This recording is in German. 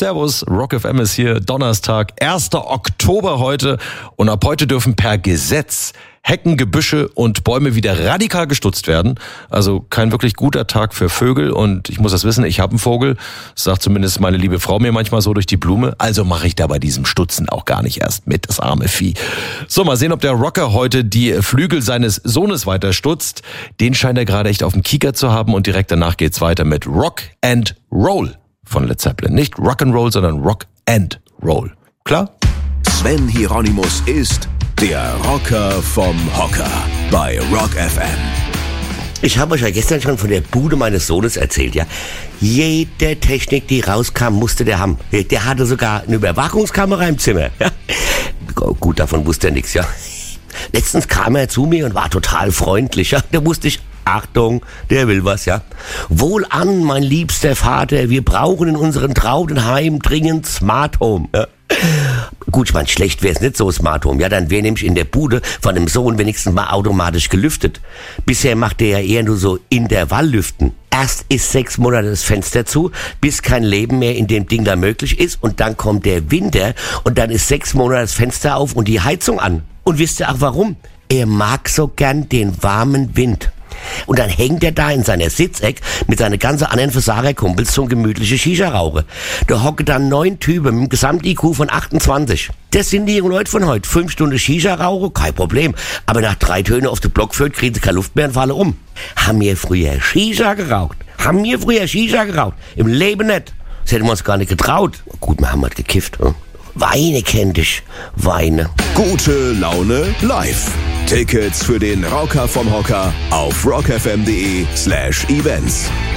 Servus, Rock FM ist hier, Donnerstag, 1. Oktober heute. Und ab heute dürfen per Gesetz Hecken, Gebüsche und Bäume wieder radikal gestutzt werden. Also kein wirklich guter Tag für Vögel. Und ich muss das wissen, ich habe einen Vogel. Das sagt zumindest meine liebe Frau mir manchmal so durch die Blume. Also mache ich da bei diesem Stutzen auch gar nicht erst mit, das arme Vieh. So, mal sehen, ob der Rocker heute die Flügel seines Sohnes weiter stutzt. Den scheint er gerade echt auf dem Kieker zu haben. Und direkt danach geht's weiter mit Rock and Roll von Led Zeppelin. Nicht Rock'n'Roll, sondern Rock and Roll. Klar? Sven Hieronymus ist der Rocker vom Hocker bei Rock FM. Ich habe euch ja gestern schon von der Bude meines Sohnes erzählt, ja. Jede Technik, die rauskam, musste der haben. Der hatte sogar eine Überwachungskamera im Zimmer. Ja. Gut, davon wusste er nichts, ja. Letztens kam er zu mir und war total freundlich, ja. Da wusste ich, Achtung, der will was, ja. Wohlan, mein liebster Vater, wir brauchen in unserem trauten Heim dringend Smart Home, ja. Gut, ich meine, schlecht wäre es nicht so Smart Home. Ja, dann wäre nämlich in der Bude von dem Sohn wenigstens mal automatisch gelüftet. Bisher macht er ja eher nur so Intervalllüften. Erst ist 6 Monate das Fenster zu, bis kein Leben mehr in dem Ding da möglich ist. Und dann kommt der Winter und dann ist 6 Monate das Fenster auf und die Heizung an. Und wisst ihr auch warum? Er mag so gern den warmen Wind. Und dann hängt er da in seiner Sitzeck mit seinen ganzen anderen Versagerkumpels zum gemütlichen Shisha-Rauche. Da hocken dann 9 Typen mit einem Gesamt-IQ von 28. Das sind die jungen Leute von heute. 5 Stunden Shisha-Rauche, kein Problem. Aber nach 3 Tönen auf den Block führt, kriegen sie keine Luft mehr und fallen um. Haben wir früher Shisha geraucht? Im Leben nicht. Das hätten wir uns gar nicht getraut. Gut, wir haben halt gekifft. Hm? Weine kennt dich. Weine. Gute Laune live. Tickets für den Rocker vom Hocker auf rockfm.de/events.